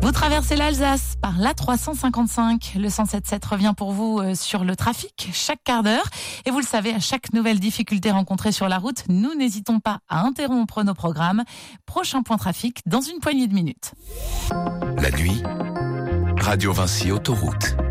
Vous traversez l'Alsace par l'A355. Le 107.7 revient pour vous sur le trafic chaque quart d'heure. Et vous le savez, à chaque nouvelle difficulté rencontrée sur la route, nous n'hésitons pas à interrompre nos programmes. Prochain point trafic dans une poignée de minutes. La nuit, Radio Vinci Autoroute.